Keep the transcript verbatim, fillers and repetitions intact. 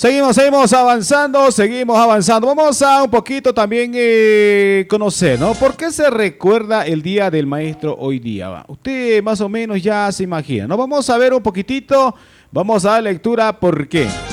Seguimos, seguimos avanzando, seguimos avanzando. Vamos a un poquito también eh, conocer, ¿no? ¿Por qué se recuerda el Día del Maestro hoy día? Va? Usted más o menos ya se imagina, ¿no? Vamos a ver un poquitito, vamos a dar lectura por qué.